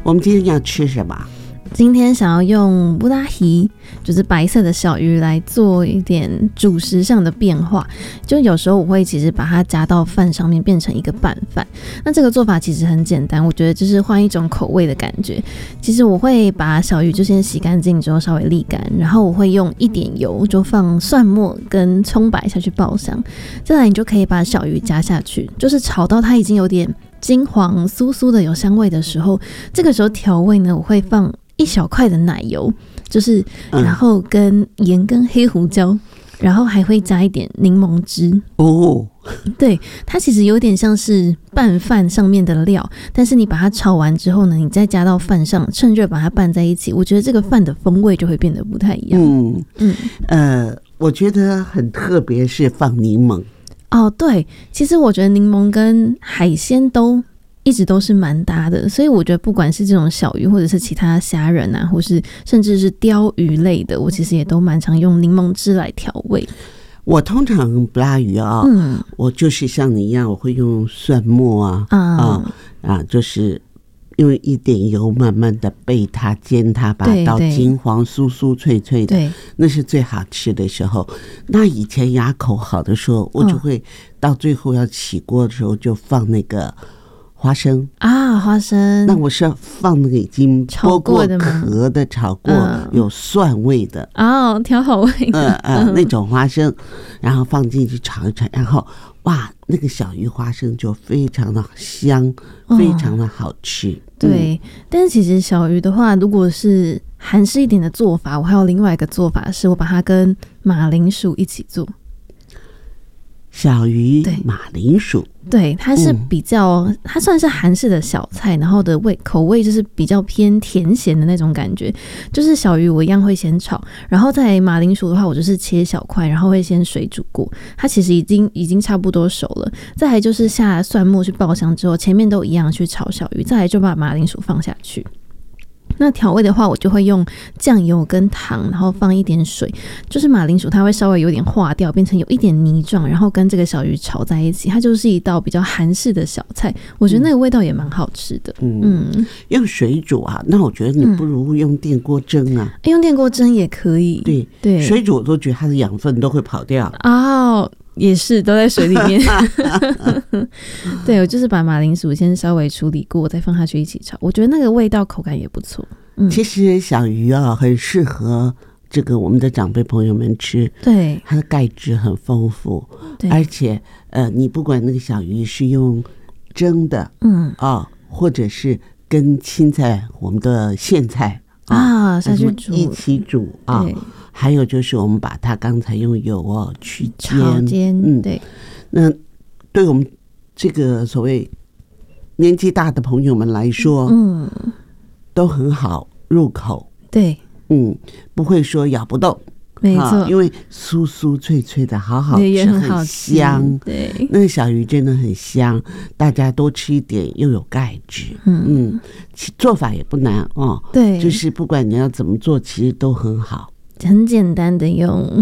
我们今天要吃什么？ 今天想要用布拉希，就是白色的小鱼来做一点主食上的变化。就有时候我会其实把它加到饭上面，变成一个拌饭。那这个做法其实很简单，我觉得就是换一种口味的感觉。其实我会把小鱼就先洗干净之后稍微沥干，然后我会用一点油，就放蒜末跟葱白下去爆香。再来你就可以把小鱼加下去，就是炒到它已经有点金黄酥酥的有香味的时候，这个时候调味呢，我会放一小块的奶油，就是然后跟盐跟黑胡椒，然后还会加一点柠檬汁哦。 对，它其实有点像是拌饭上面的料，但是你把它炒完之后呢，你再加到饭上，趁热把它拌在一起，我觉得这个饭的风味就会变得不太一样。 我觉得很特别，是放柠檬。 哦，对，其实我觉得柠檬跟海鲜一直都是蛮搭的，所以我觉得不管是这种小鱼，或者是其他虾仁啊，或是甚至是鲷鱼类的，我其实也都蛮常用柠檬汁来调味。 我通常布拉鱼我就是像你一样，我会用蒜末就是用一点油慢慢的焙它煎它，把它到金黄酥酥脆脆的，那是最好吃的时候。那以前牙口好的时候，我就会到最后要起锅的时候就放那个花生。那我是放那个已经剥过壳的炒过有蒜味的调好味的那种花生，然后放进去炒一炒，然后哇，那个小鱼花生就非常的香，非常的好吃。 对，但是其实小鱼的话，如果是韩式一点的做法，我还有另外一个做法，是我把它跟马铃薯一起做。 小鱼马铃薯， 对，它是比较，它算是韩式的小菜，然后的口味就是比较偏甜咸的那种感觉。就是小鱼我一样会先炒，然后在马铃薯的话，我就是切小块，然后会先水煮过，它其实已经差不多熟了。再来就是下蒜末去爆香之后，前面都一样去炒小鱼，再来就把马铃薯放下去。那调味的话，我就会用酱油跟糖，然后放一点水，就是马铃薯它会稍微有点化掉，变成有一点泥状，然后跟这个小鱼炒在一起，它就是一道比较韩式的小菜，我觉得那个味道也蛮好吃的。 用水煮啊，那我觉得你不如用电锅蒸啊。 用电锅蒸也可以。对， 水煮我都觉得它的养分都会跑掉。 也是都在水里面对，我就是把马铃薯先稍微处理过，再放下去一起炒，我觉得那个味道口感也不错。 其实小鱼很适合这个我们的长辈朋友们吃。 对， 它的钙质很丰富，而且你不管那个小鱼是用蒸的或者是跟青菜我们的苋菜下去煮一起煮还有就是我们把它刚才用油去煎。 对， 那对我们这个所谓年纪大的朋友们来说都很好入口。 对， 不会说咬不动。 没错， 因为酥酥脆脆的，好好吃， 也很好吃， 香。 对， 那个小鱼真的很香，大家多吃一点，又有钙质。做法也不难对， 就是不管你要怎么做，其实都很好， 很简单的用。